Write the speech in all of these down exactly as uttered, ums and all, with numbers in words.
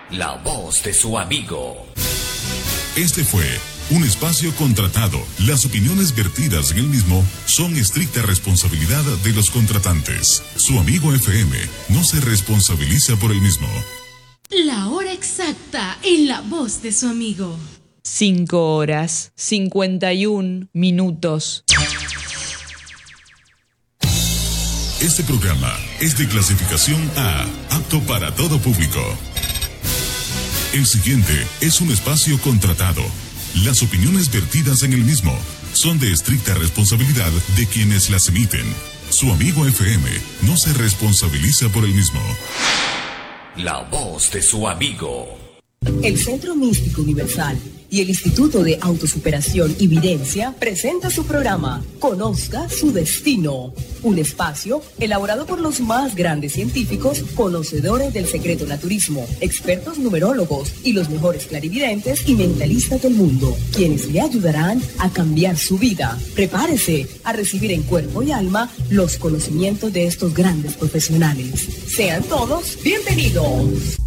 La voz de su amigo. Este fue un espacio contratado. Las opiniones vertidas en el mismo son estricta responsabilidad de los contratantes. Su amigo F M no se responsabiliza por el mismo. La hora exacta en la voz de su amigo. Cinco horas, cincuenta y un minutos. Este programa es de clasificación A, apto para todo público. El siguiente es un espacio contratado. Las opiniones vertidas en el mismo son de estricta responsabilidad de quienes las emiten. Su amigo F M no se responsabiliza por el mismo. La voz de su amigo. El Centro Místico Universal y el Instituto de Autosuperación y Videncia presenta su programa Conozca su Destino, un espacio elaborado por los más grandes científicos, conocedores del secreto naturismo, expertos numerólogos y los mejores clarividentes y mentalistas del mundo, quienes le ayudarán a cambiar su vida. Prepárese a recibir en cuerpo y alma los conocimientos de estos grandes profesionales. Sean todos bienvenidos.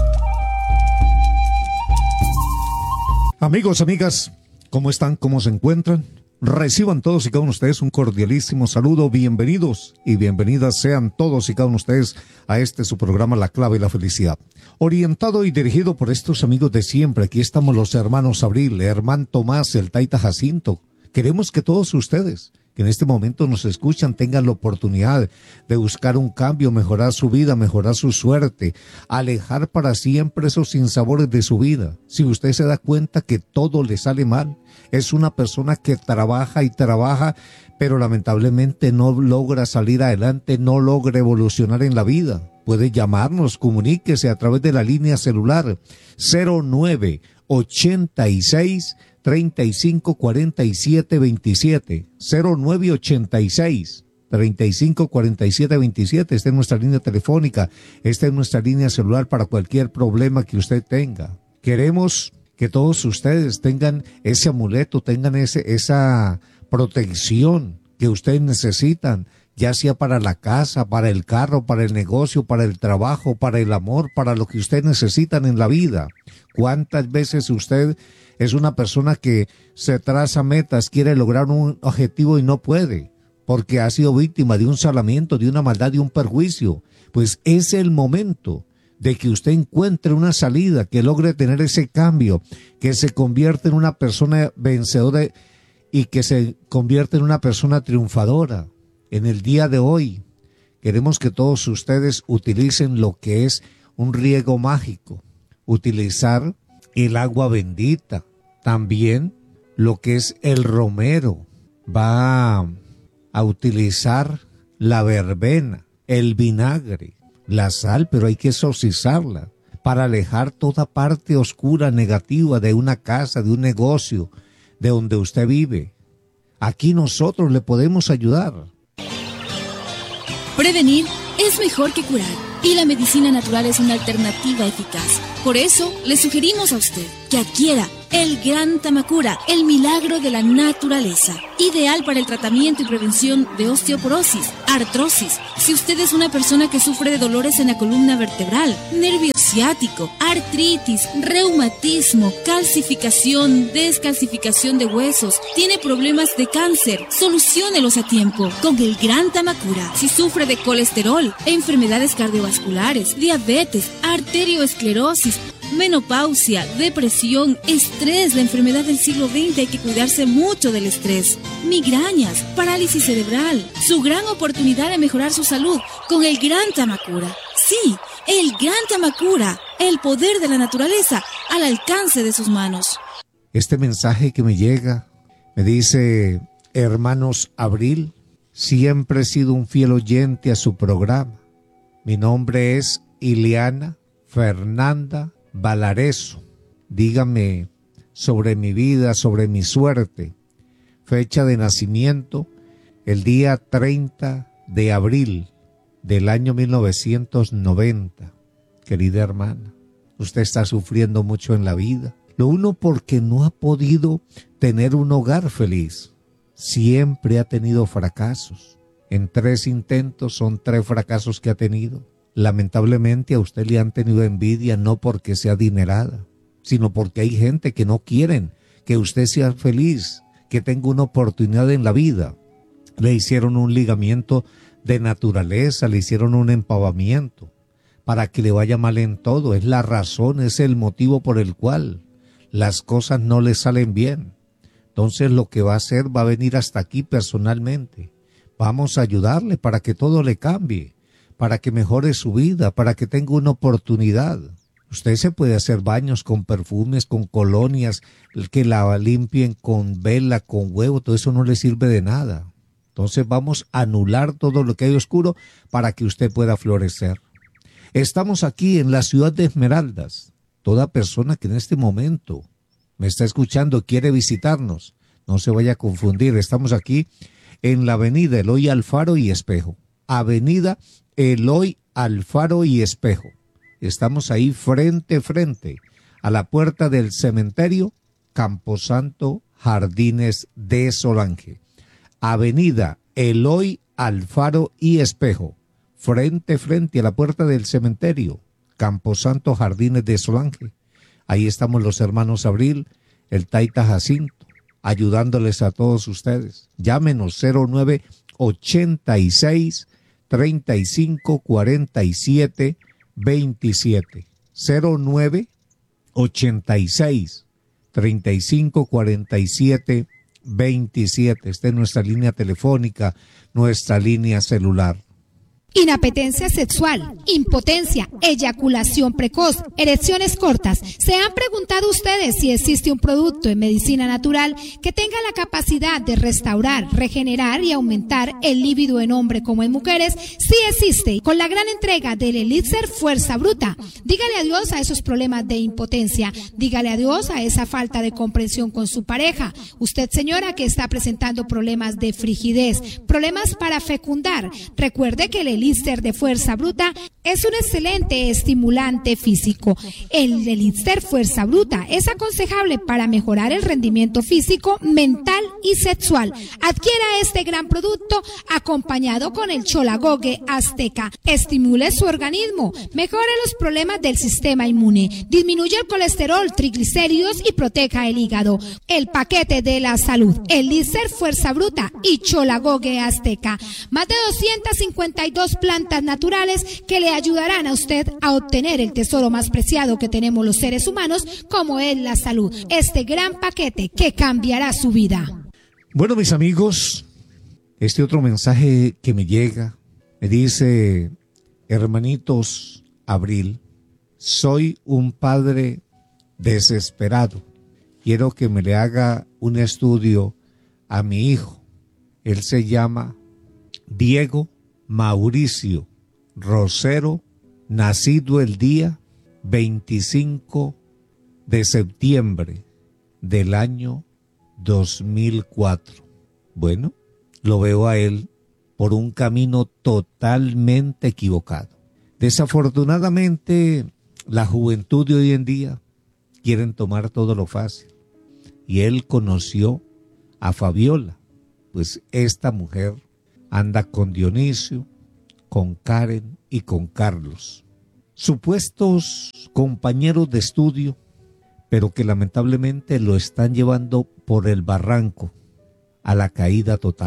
Amigos, amigas, ¿cómo están? ¿Cómo se encuentran? Reciban todos y cada uno de ustedes un cordialísimo saludo. Bienvenidos y bienvenidas sean todos y cada uno de ustedes a este su programa La Clave y la Felicidad. Orientado y dirigido por estos amigos de siempre. Aquí estamos los hermanos Abril, hermano Tomás, el Taita Jacinto. Queremos que todos ustedes que en este momento nos escuchan tengan la oportunidad de buscar un cambio, mejorar su vida, mejorar su suerte, alejar para siempre esos sinsabores de su vida. Si usted se da cuenta que todo le sale mal, es una persona que trabaja y trabaja, pero lamentablemente no logra salir adelante, no logra evolucionar en la vida. Puede llamarnos, comuníquese a través de la línea celular cero nueve ochenta y seis treinta y cinco cuarenta y siete veintisiete, cero nueve ochenta y seis treinta y cinco cuarenta y siete veintisiete. Esta es nuestra línea telefónica, esta es nuestra línea celular para cualquier problema que usted tenga. Queremos que todos ustedes tengan ese amuleto, tengan ese, esa protección que ustedes necesitan, ya sea para la casa, para el carro, para el negocio, para el trabajo, para el amor, para lo que ustedes necesitan en la vida. ¿Cuántas veces usted es una persona que se traza metas, quiere lograr un objetivo y no puede, porque ha sido víctima de un salamiento, de una maldad, de un perjuicio? Pues es el momento de que usted encuentre una salida, que logre tener ese cambio, que se convierta en una persona vencedora y que se convierta en una persona triunfadora. En el día de hoy queremos que todos ustedes utilicen lo que es un riego mágico, utilizar el agua bendita, también lo que es el romero, va a utilizar la verbena, el vinagre, la sal, pero hay que exorcizarla para alejar toda parte oscura, negativa de una casa, de un negocio, de donde usted vive. Aquí nosotros le podemos ayudar. Prevenir es mejor que curar, y la medicina natural es una alternativa eficaz. Por eso, le sugerimos a usted que adquiera el Gran Tamacura, el milagro de la naturaleza, ideal para el tratamiento y prevención de osteoporosis, artrosis. Si usted es una persona que sufre de dolores en la columna vertebral, nervio ciático, artritis, reumatismo, calcificación, descalcificación de huesos, tiene problemas de cáncer, soluciónelos a tiempo con el Gran Tamacura. Si sufre de colesterol, enfermedades cardiovasculares, diabetes, arterioesclerosis, menopausia, depresión, estrés, la enfermedad del siglo veinte, hay que cuidarse mucho del estrés, migrañas, parálisis cerebral, su gran oportunidad de mejorar su salud con el Gran Tamacura. Sí, el Gran Tamacura, el poder de la naturaleza al alcance de sus manos. Este mensaje que me llega, me dice, hermanos Abril, siempre he sido un fiel oyente a su programa. Mi nombre es Ileana Fernanda Valareso. Dígame sobre mi vida, sobre mi suerte. Fecha de nacimiento, el día treinta de abril del año mil novecientos noventa. Querida hermana, usted está sufriendo mucho en la vida. Lo uno porque no ha podido tener un hogar feliz. Siempre ha tenido fracasos. En tres intentos son tres fracasos que ha tenido. Lamentablemente a usted le han tenido envidia no porque sea adinerada, sino porque hay gente que no quieren que usted sea feliz, que tenga una oportunidad en la vida. Le hicieron un ligamiento de naturaleza, le hicieron un empavamiento para que le vaya mal en todo. Es la razón, es el motivo por el cual las cosas no le salen bien. Entonces lo que va a hacer, va a venir hasta aquí personalmente. Vamos a ayudarle para que todo le cambie, para que mejore su vida, para que tenga una oportunidad. Usted se puede hacer baños con perfumes, con colonias, que la limpien con vela, con huevo, todo eso no le sirve de nada. Entonces vamos a anular todo lo que hay oscuro para que usted pueda florecer. Estamos aquí en la ciudad de Esmeraldas. Toda persona que en este momento me está escuchando, quiere visitarnos, no se vaya a confundir. Estamos aquí en la avenida Eloy Alfaro y Espejo. Avenida Eloy Alfaro y Espejo. Estamos ahí frente, frente a la puerta del cementerio Camposanto Jardines de Solange. Avenida Eloy Alfaro y Espejo. Frente, frente a la puerta del cementerio Camposanto Jardines de Solange. Ahí estamos los hermanos Abril, el Taita Jacinto, ayudándoles a todos ustedes. Llámenos cero nueve ochenta y seis, treinta y cinco, cuarenta y siete, veintisiete. cero nueve ochenta y seis, treinta y cinco, cuarenta y siete, veintisiete. Esta es nuestra línea telefónica, nuestra línea celular. Inapetencia sexual, impotencia, eyaculación precoz, erecciones cortas. ¿Se han preguntado ustedes si existe un producto en medicina natural que tenga la capacidad de restaurar, regenerar y aumentar el líbido en hombre como en mujeres? Sí existe, con la gran entrega del Elixir Fuerza Bruta. Dígale adiós a esos problemas de impotencia, dígale adiós a esa falta de comprensión con su pareja. Usted, señora, que está presentando problemas de frigidez, problemas para fecundar, recuerde que el Elixir de Fuerza Bruta es un excelente estimulante físico. El Elixir Fuerza Bruta es aconsejable para mejorar el rendimiento físico, mental y sexual. Adquiera este gran producto acompañado con el Cholagogue Azteca. Estimule su organismo, mejore los problemas del sistema inmune, disminuye el colesterol, triglicéridos y proteja el hígado. El paquete de la salud, Elixir Fuerza Bruta y Cholagogue Azteca. Más de doscientas cincuenta y dos plantas naturales que le ayudarán a usted a obtener el tesoro más preciado que tenemos los seres humanos, como es la salud. Este gran paquete que cambiará su vida. Bueno, mis amigos, este otro mensaje que me llega, me dice: hermanitos Abril, soy un padre desesperado. Quiero que me le haga un estudio a mi hijo. Él se llama Diego Mauricio Rosero, nacido el día veinticinco de septiembre del año dos mil cuatro. Bueno, lo veo a él por un camino totalmente equivocado. Desafortunadamente, la juventud de hoy en día quieren tomar todo lo fácil. Y él conoció a Fabiola, pues esta mujer anda con Dionisio, con Karen y con Carlos, supuestos compañeros de estudio, pero que lamentablemente lo están llevando por el barranco a la caída total.